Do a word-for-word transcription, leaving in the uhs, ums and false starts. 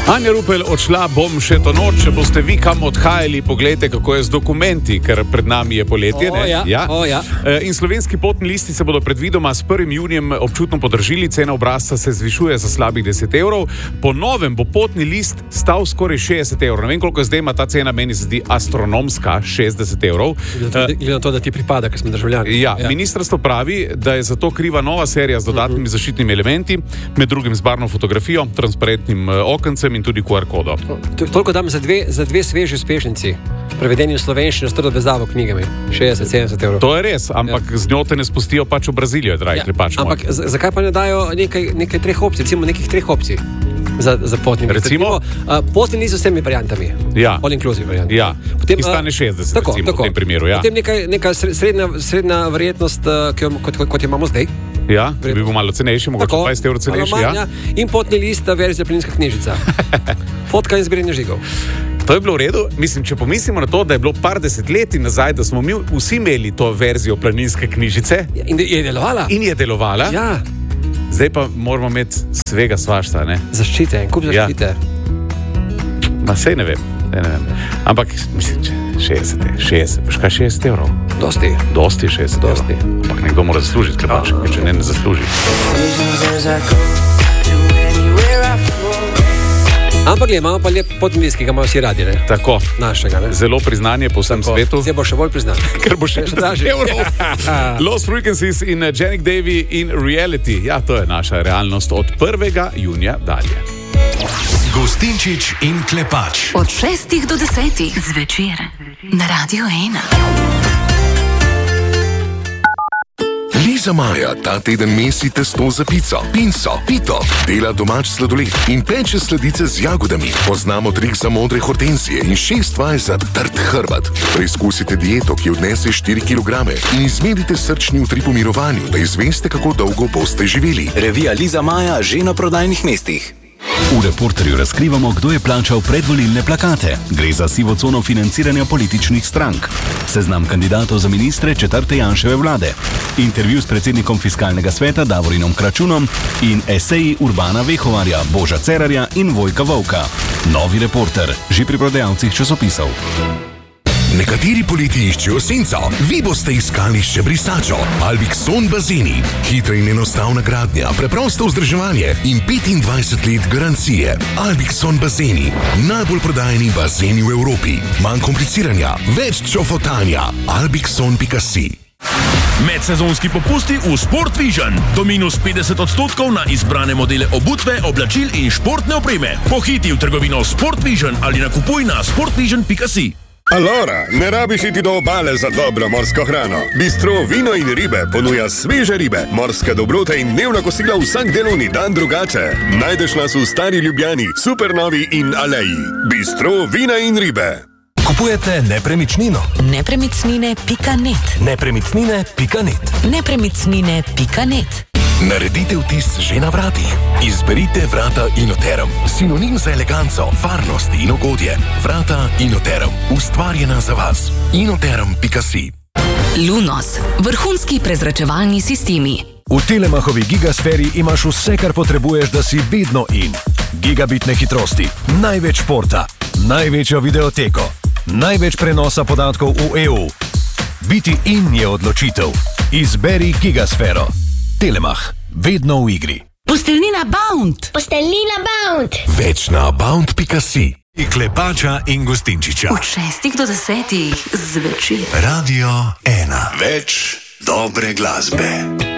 Anja Rupel, odšla bom še to noč, če boste vi kam odhajali, pogledajte, kako je z dokumenti, ker pred nami je poletje. O, ja. Ja. O, ja. In slovenski potni listi se bodo predvidoma s prvim junijem občutno podražili, cena obrazca se zvišuje za slabih deset evrov. Po novem bo potni list stal skoraj šestdeset evrov. Ne vem, koliko zdaj ima ta cena, meni se zdi astronomska, šestdeset evrov. Glede na to, da ti pripada, ker smo državljani. Ja, ja. Ministrstvo pravi, da je zato kriva nova serija z dodatnimi uh-huh. zaščitnimi elementi, med drugim z barvno fotografijo, transparentnim okencem in tudi Q R kodo. Toliko dam za dve, za dve sveži uspešnici, prevedeni v slovenščino s trdo vezavo knjigami, šestdeset sedemdeset evrov. To je res, ampak ja. z njo te ne spustijo pač v Brazilijo, dragi ja. klepač moj. Ampak z- zakaj pa ne dajo nekaj, nekaj treh opcij, recimo nekih treh opcij za, za potni list? Recimo? Uh, potni list z vsemi variantami. Ja. All inclusive variantami. Ja, potem, ki stane šestdeset, tako, recimo, tako. v tem primeru. Ja. Potem nekaj, neka srednja, srednja verjetnost, uh, kot, kot, kot jo imamo zdaj. Ja, bi bil malo cenejši, mogoče dvajset evrov cenejši. Manj, Ja. In potni list, verzija planinska knjižica. Fotka in zbiranje žigov. To je bilo v redu. Mislim, če pomislimo na to, da je bilo par desetletij nazaj, da smo mi vsi imeli to verzijo planinske knjižice. In je delovala. In je delovala. Ja. Zdaj pa moramo imeti svega svašta, ne? Zaščite, en kup zaščite. Ja. Ma sej ne vem, sej ne vem. Ampak, mislim, če šestdeset, šestdeset, veš kaj šestdeset evrov? Dosti. Dosti šestdeset Dosti. evrov. Ampak nekdo mora zaslužiti, ker pač, če ne, ne zasluži. Ampak gled, imamo pa lep potni list, ki ga imajo vsi radi, ne? Tako. Našega, ne? Zelo priznanje po vsem Tako. svetu. Zdaj bo še bolj priznan. Ker bo še šestdeset evrov. Lost Frequencies in Janik Davy in Reality. Ja, to je naša realnost od prvega junija dalje. Gostinčič in Klepač. Od šestih do desetih zvečer na Radio ena. Liza Maja ta teden mesi testo za pico, pinso, pito, dela domač sladoled in peče sladice z jagodami. Poznamo trik za modre hortenzije in šest vaj za trd hrbet. Preizkusite dieto, ki odnese štiri kilograme in izmedite srčni utrip v mirovanju, da izveste, kako dolgo boste živeli. Revija Liza Maja že na prodajnih mestih. V Reporterju razkrivamo, kdo je plačal predvolilne plakate. Gre za sivo cono financiranja političnih strank. Seznam kandidatov za ministre četrte Janševe vlade. Intervju s predsednikom fiskalnega sveta Davorinom Kračunom in eseji Urbana Vehovarja, Boža Cerarja in Vojka Volka. Novi Reporter, že pri prodajalcih časopisov. Nekateri poleti iščejo senco, vi boste iskali še brisačo. Albixon bazeni. Hitra in enostavna gradnja, preprosto vzdrževanje in petindvajset let garancije. Albixon bazeni. Najbolj prodajeni bazeni v Evropi. Manj kompliciranja, več čofotanja. albixon pika si. Medsezonski popusti v Sport Vision. Do minus petdeset odstotkov na izbrane modele obutve, oblačil in športne opreme. Pohiti v trgovino Sport Vision ali nakupuj na sportvision pika si. Alora, ne rabiš iti do obale za dobro morsko hrano. Bistro Vino in ribe ponuja sveže ribe, morske dobrote in dnevna kosila vsak delovni dan drugače. Najdeš nas v Stari Ljubljani, Supernovi in Aleji. Bistro Vina in ribe. Kupujete nepremičnino? Nepremičnine pika net. Nepremičnine pika net. Nepremičnine pika net. Naredite vtis že na vrati. Izberite vrata Inoterum. Sinonim za eleganco, varnost in ugodje. Vrata Inoterum. Ustvarjena za vas. inoterum pika si. Lunos. Vrhunski prezračevalni sistemi. V Telemachovi gigasferi imaš vse, kar potrebuješ, da si vedno in. Gigabitne hitrosti, največ športa, največjo videoteko, največ prenosa podatkov v E U. Biti in je odločitev. Izberi gigasfero. Telemach. Vedno v igri. Posteljnina Bound. Posteljnina Bound. Več na abound pika si. Klepača in Gostinčiča. Od šestih do desetih zvečer. Radio ena. Več dobre glasbe.